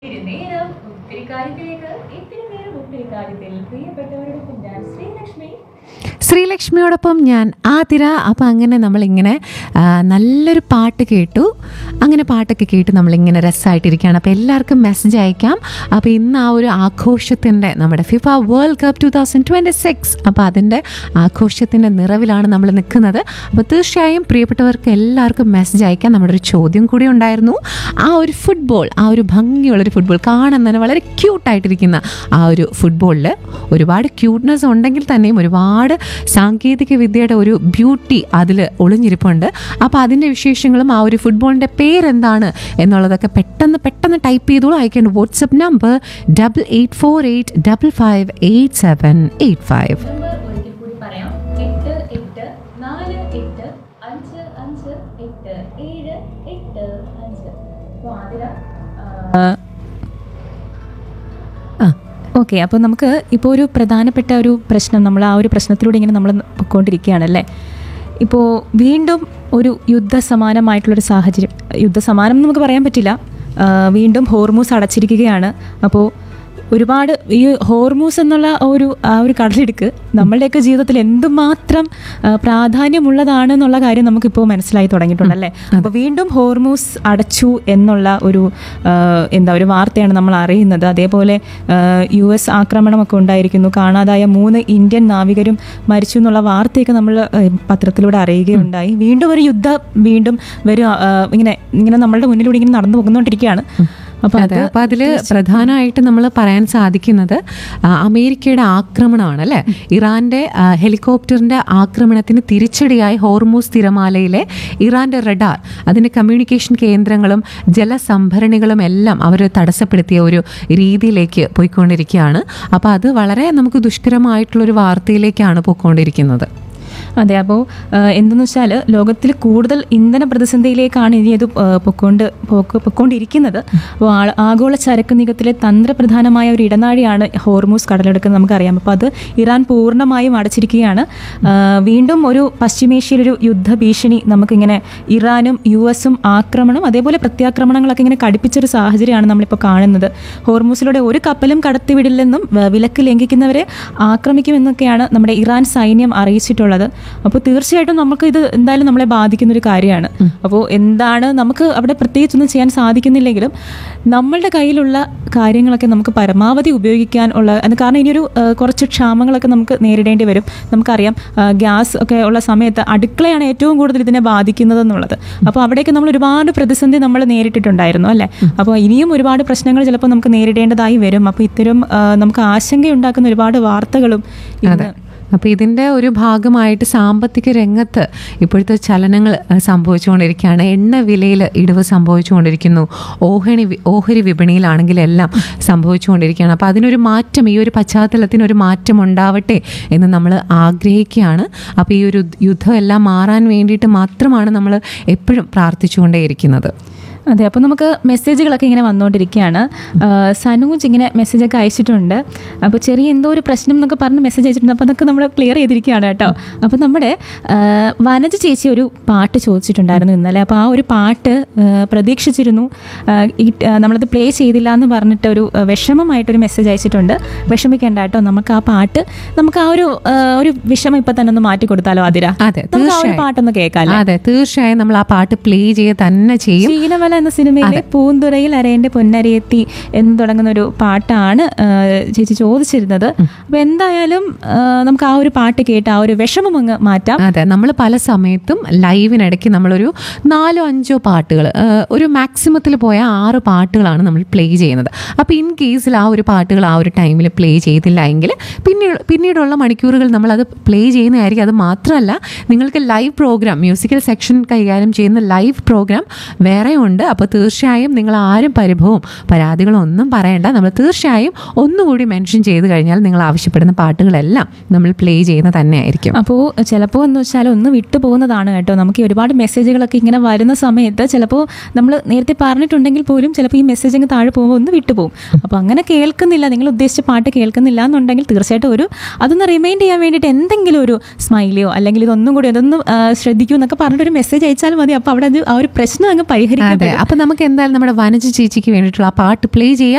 നേരം ഒത്തിരി കാര്യത്തിലേക്ക് ഇത്തിരി നേരം ഒത്തിരി കാര്യത്തിൽ പ്രിയപ്പെട്ടവരോടൊപ്പം ഞാൻ ശ്രീലക്ഷ്മി. ശ്രീലക്ഷ്മിയോടൊപ്പം ഞാൻ ആതിര. അപ്പോൾ അങ്ങനെ നമ്മളിങ്ങനെ നല്ലൊരു പാട്ട് കേട്ടു. അങ്ങനെ പാട്ടൊക്കെ കേട്ട് നമ്മളിങ്ങനെ രസമായിട്ടിരിക്കുകയാണ്. അപ്പോൾ എല്ലാവർക്കും മെസ്സേജ് അയക്കാം. അപ്പോൾ ഇന്ന് ആ ഒരു ആഘോഷത്തിൻ്റെ നമ്മുടെ ഫിഫ വേൾഡ് കപ്പ് 2026 അപ്പോൾ അതിൻ്റെ ആഘോഷത്തിൻ്റെ നിറവിലാണ് നമ്മൾ നിൽക്കുന്നത്. അപ്പോൾ തീർച്ചയായും പ്രിയപ്പെട്ടവർക്ക് എല്ലാവർക്കും മെസ്സേജ് അയക്കാം. നമ്മുടെ ഒരു ചോദ്യം കൂടി ഉണ്ടായിരുന്നു. ആ ഒരു ഫുട്ബോൾ, ആ ഒരു ഭംഗിയുള്ളൊരു ഫുട്ബോൾ, കാണാൻ തന്നെ വളരെ ക്യൂട്ടായിട്ടിരിക്കുന്ന ആ ഒരു ഫുട്ബോളിൽ ഒരുപാട് ക്യൂട്ട്നെസ് ഉണ്ടെങ്കിൽ തന്നെയും ഒരുപാട് സാങ്കേതിക വിദ്യയുടെ ഒരു ബ്യൂട്ടി അതിൽ ഒളിഞ്ഞിരിപ്പുണ്ട്. അപ്പോൾ അതിൻ്റെ വിശേഷങ്ങളും ആ ഒരു ഫുട്ബോളിൻ്റെ പേരെന്താണ് എന്നുള്ളതൊക്കെ പെട്ടെന്ന് ടൈപ്പ് ചെയ്തോളൂ. അയക്കേണ്ട വാട്സപ്പ് നമ്പർ 8848558785. നമ്പർ ഒരിക്കൽ കൂടി പറയാം, 8848558785. അപ്പോൾ ആതിര, ഓക്കെ. അപ്പോൾ നമുക്ക് ഇപ്പോൾ ഒരു പ്രധാനപ്പെട്ട ഒരു പ്രശ്നം, നമ്മൾ ആ ഒരു പ്രശ്നത്തിലൂടെ ഇങ്ങനെ നമ്മൾ പൊയ്ക്കൊണ്ടിരിക്കുകയാണല്ലേ. ഇപ്പോൾ വീണ്ടും ഒരു യുദ്ധസമാനമായിട്ടുള്ളൊരു സാഹചര്യം, യുദ്ധസമാനം എന്ന് നമുക്ക് പറയാൻ പറ്റില്ല, വീണ്ടും ഹോർമൂസ് അടച്ചിരിക്കുകയാണ്. അപ്പോൾ ഒരുപാട് ഈ ഹോർമൂസ് എന്നുള്ള ആ ഒരു കടലിടുക്ക് നമ്മളുടെയൊക്കെ ജീവിതത്തിൽ എന്തുമാത്രം പ്രാധാന്യമുള്ളതാണെന്നുള്ള കാര്യം നമുക്കിപ്പോൾ മനസ്സിലായി തുടങ്ങിയിട്ടുണ്ടല്ലേ. അപ്പോൾ വീണ്ടും ഹോർമൂസ് അടച്ചു എന്നുള്ള ഒരു ഒരു വാർത്തയാണ് നമ്മൾ അറിയുന്നത്. അതേപോലെ US ആക്രമണമൊക്കെ ഉണ്ടായിരിക്കുന്നു, കാണാതായ 3 ഇന്ത്യൻ നാവികരും മരിച്ചു എന്നുള്ള വാർത്തയൊക്കെ നമ്മൾ പത്രത്തിലൂടെ അറിയുകയുണ്ടായി. വീണ്ടും ഒരു യുദ്ധം വീണ്ടും വരും, ഇങ്ങനെ നമ്മളുടെ മുന്നിലൂടെ ഇങ്ങനെ നടന്നു പോകുന്നോണ്ടിരിക്കുകയാണ്. അപ്പോൾ അതിൽ പ്രധാനമായിട്ട് നമ്മൾ പറയാൻ സാധിക്കുന്നത് അമേരിക്കയുടെ ആക്രമണമാണ് അല്ലേ. ഇറാൻ്റെ ഹെലികോപ്റ്ററിൻ്റെ ആക്രമണത്തിന് തിരിച്ചടിയായി ഹോർമൂസ് തിരമാലയിലെ ഇറാൻ്റെ റഡാർ, അതിൻ്റെ കമ്മ്യൂണിക്കേഷൻ കേന്ദ്രങ്ങളും ജലസംഭരണികളും എല്ലാം അവർ തടസ്സപ്പെടുത്തിയ ഒരു രീതിയിലേക്ക് പോയിക്കൊണ്ടിരിക്കുകയാണ്. അപ്പോൾ അത് വളരെ നമുക്ക് ദുഷ്കരമായിട്ടുള്ളൊരു വാർത്തയിലേക്കാണ് പോയിക്കൊണ്ടിരിക്കുന്നത്. അതെ. അപ്പോൾ എന്തെന്ന് വെച്ചാൽ ലോകത്തിൽ കൂടുതൽ ഇന്ധന പ്രതിസന്ധിയിലേക്കാണ് ഇനി അത് പൊക്കോണ്ടിരിക്കുന്നത്. അപ്പോൾ ആഗോള ചരക്ക് നീക്കത്തിലെ തന്ത്രപ്രധാനമായ ഒരു ഇടനാഴിയാണ് ഹോർമൂസ് കടലെടുക്കുന്നത് നമുക്കറിയാം. അപ്പോൾ അത് ഇറാൻ പൂർണ്ണമായും അടച്ചിരിക്കുകയാണ്. വീണ്ടും ഒരു പശ്ചിമേഷ്യയിലൊരു യുദ്ധഭീഷണി നമുക്കിങ്ങനെ ഇറാനും US ആക്രമണം, അതേപോലെ പ്രത്യാക്രമണങ്ങളൊക്കെ ഇങ്ങനെ കടുപ്പിച്ചൊരു സാഹചര്യമാണ് നമ്മളിപ്പോൾ കാണുന്നത്. ഹോർമൂസിലൂടെ ഒരു കപ്പലും കടത്തിവിടില്ലെന്നും വിലക്ക് ലംഘിക്കുന്നവരെ ആക്രമിക്കുമെന്നൊക്കെയാണ് നമ്മുടെ ഇറാൻ സൈന്യം അറിയിച്ചിട്ടുള്ളത്. അപ്പോൾ തീർച്ചയായിട്ടും നമുക്ക് ഇത് എന്തായാലും നമ്മളെ ബാധിക്കുന്ന ഒരു കാര്യമാണ്. അപ്പോൾ എന്താണ് നമുക്ക് അവിടെ പ്രത്യേകിച്ചൊന്നും ചെയ്യാൻ സാധിക്കുന്നില്ലെങ്കിലും നമ്മളുടെ കയ്യിലുള്ള കാര്യങ്ങളൊക്കെ നമുക്ക് പരമാവധി ഉപയോഗിക്കാൻ ഉള്ള, കാരണം ഇനിയൊരു കുറച്ച് ക്ഷാമങ്ങളൊക്കെ നമുക്ക് നേരിടേണ്ടി വരും. നമുക്കറിയാം ഗ്യാസ് ഒക്കെ ഉള്ള സമയത്ത് അടുക്കളയാണ് ഏറ്റവും കൂടുതൽ ഇതിനെ ബാധിക്കുന്നത് എന്നുള്ളത്. അപ്പോൾ അവിടേക്ക് നമ്മൾ ഒരുപാട് പ്രതിസന്ധി നമ്മൾ നേരിട്ടിട്ടുണ്ടായിരുന്നു അല്ലേ. അപ്പോൾ ഇനിയും ഒരുപാട് പ്രശ്നങ്ങൾ ചിലപ്പോൾ നമുക്ക് നേരിടേണ്ടതായി വരും. അപ്പോൾ ഇത്തരം നമുക്ക് ആശങ്കയുണ്ടാക്കുന്ന ഒരുപാട് വാർത്തകളും അപ്പോൾ ഇതിൻ്റെ ഒരു ഭാഗമായിട്ട് സാമ്പത്തിക രംഗത്ത് ഇപ്പോഴത്തെ ചലനങ്ങൾ സംഭവിച്ചുകൊണ്ടിരിക്കുകയാണ്. എണ്ണ വിലയിൽ ഇടിവ് സംഭവിച്ചുകൊണ്ടിരിക്കുന്നു. ഓഹരി വിപണിയിലാണെങ്കിൽ എല്ലാം സംഭവിച്ചുകൊണ്ടിരിക്കുകയാണ്. അപ്പോൾ അതിനൊരു മാറ്റം, ഈ ഒരു പശ്ചാത്തലത്തിനൊരു മാറ്റം ഉണ്ടാവട്ടെ എന്ന് നമ്മൾ ആഗ്രഹിക്കുകയാണ്. അപ്പോൾ ഈ ഒരു യുദ്ധം എല്ലാം മാറാൻ വേണ്ടിയിട്ട് മാത്രമാണ് നമ്മൾ എപ്പോഴും പ്രാർത്ഥിച്ചുകൊണ്ടേയിരിക്കുന്നത്. അതെ. അപ്പോൾ നമുക്ക് മെസ്സേജുകളൊക്കെ ഇങ്ങനെ വന്നുകൊണ്ടിരിക്കുകയാണ്. സനൂജ് ഇങ്ങനെ മെസ്സേജൊക്കെ അയച്ചിട്ടുണ്ട്. അപ്പോൾ ചെറിയ എന്തോ ഒരു പ്രശ്നം എന്നൊക്കെ പറഞ്ഞ് മെസ്സേജ് അയച്ചിട്ടുണ്ട്. അപ്പോൾ അതൊക്കെ നമ്മൾ ക്ലിയർ ചെയ്തിരിക്കുകയാണ് കേട്ടോ. അപ്പോൾ നമ്മുടെ വനജ ചേച്ചി ഒരു പാട്ട് ചോദിച്ചിട്ടുണ്ടായിരുന്നു ഇന്നലെ. അപ്പോൾ ആ ഒരു പാട്ട് പ്രതീക്ഷിച്ചിരുന്നു, നമ്മളത് പ്ലേ ചെയ്തില്ല എന്ന് പറഞ്ഞിട്ട് ഒരു വിഷമമായിട്ടൊരു മെസ്സേജ് അയച്ചിട്ടുണ്ട്. വിഷമിക്കേണ്ട കേട്ടോ, നമുക്ക് ആ പാട്ട്, നമുക്ക് ആ ഒരു വിഷമം ഇപ്പം തന്നെ ഒന്ന് മാറ്റി കൊടുത്താലോ ആതിര? അതെ, നമുക്ക് ആ ഒരു പാട്ടൊന്ന് കേൾക്കാം. അതെ, തീർച്ചയായും നമ്മൾ ആ പാട്ട് പ്ലേ ചെയ്യുക തന്നെ ചെയ്യും. എന്ന സിനിമയിലെ പൂന്തുറയിൽ അരയന്റെ പൊന്നരയെത്തി എന്ന് തുടങ്ങുന്ന ഒരു പാട്ടാണ് ചേച്ചി ചോദിച്ചിരുന്നത്. അപ്പൊ എന്തായാലും നമുക്ക് ആ ഒരു പാട്ട് കേട്ട് ആ ഒരു വിഷമം അങ്ങ് മാറ്റാം. അതെ, നമ്മൾ പല സമയത്തും ലൈവിനിടയ്ക്ക് നമ്മളൊരു 4-5 പാട്ടുകൾ, ഒരു മാക്സിമത്തിൽ പോയ 6 പാട്ടുകളാണ് നമ്മൾ പ്ലേ ചെയ്യുന്നത്. അപ്പോൾ ഇൻ കേസിൽ ആ ഒരു പാട്ടുകൾ ആ ഒരു ടൈമിൽ പ്ലേ ചെയ്തില്ല എങ്കിൽ പിന്നീടുള്ള മണിക്കൂറുകൾ നമ്മളത് പ്ലേ ചെയ്യുന്നതായിരിക്കും. അത് മാത്രമല്ല, നിങ്ങൾക്ക് ലൈവ് പ്രോഗ്രാം, മ്യൂസിക്കൽ സെക്ഷൻ കൈകാര്യം ചെയ്യുന്ന ലൈവ് പ്രോഗ്രാം വേറെ ഉണ്ട്. അപ്പോൾ തീർച്ചയായും നിങ്ങൾ ആരും പരിഭവവും പരാതികളും ഒന്നും പറയേണ്ട. നമ്മൾ തീർച്ചയായും ഒന്നുകൂടി മെൻഷൻ ചെയ്ത് കഴിഞ്ഞാൽ നിങ്ങൾ ആവശ്യപ്പെടുന്ന പാട്ടുകളെല്ലാം നമ്മൾ പ്ലേ ചെയ്യുന്ന തന്നെ ആയിരിക്കും. അപ്പോൾ ചിലപ്പോൾ എന്ന് വെച്ചാൽ ഒന്ന് വിട്ടു പോകുന്നതാണ് കേട്ടോ. നമുക്ക് ഒരുപാട് മെസ്സേജുകളൊക്കെ ഇങ്ങനെ വരുന്ന സമയത്ത് ചിലപ്പോൾ നമ്മൾ നേരത്തെ പറഞ്ഞിട്ടുണ്ടെങ്കിൽ പോലും ചിലപ്പോൾ ഈ മെസ്സേജ് അങ്ങ് താഴെ പോകുമ്പോൾ ഒന്ന് വിട്ടുപോകും. അപ്പോൾ അങ്ങനെ കേൾക്കുന്നില്ല, നിങ്ങൾ ഉദ്ദേശിച്ച പാട്ട് കേൾക്കുന്നില്ല എന്നുണ്ടെങ്കിൽ തീർച്ചയായിട്ടും അതൊന്ന് റിമൈൻഡ് ചെയ്യാൻ വേണ്ടിയിട്ട് എന്തെങ്കിലും ഒരു സ്മൈലിയോ അല്ലെങ്കിൽ ഇതൊന്നും കൂടി അതൊന്ന് ശ്രദ്ധിക്കൂ എന്നൊക്കെ പറഞ്ഞിട്ടൊരു മെസ്സേജ് അയച്ചാൽ മതി. അപ്പോൾ അവിടെ ആ ഒരു പ്രശ്നം അങ്ങ് പരിഹരിക്കും. അപ്പൊ നമുക്ക് എന്തായാലും നമ്മുടെ വനജ ചേച്ചിക്ക് വേണ്ടിയിട്ടുള്ള ആ പാട്ട് പ്ലേ ചെയ്യാം.